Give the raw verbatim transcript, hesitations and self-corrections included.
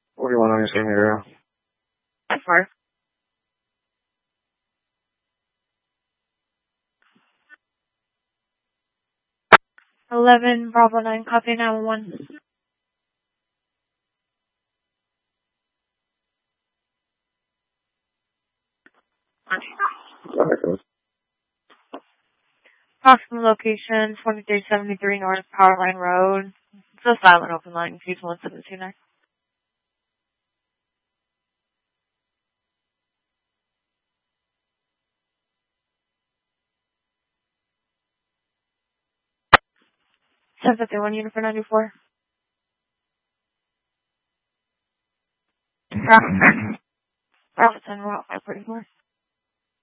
What do you want on your same area? Mark. Eleven Bravo nine, copy nine one. Approximate location twenty-three seventy-three North Powerline Road. It's a silent open line, Fuse one seven two nine. seven fifty-one unit for ninety-four. Bravo ten, Route five forty-four.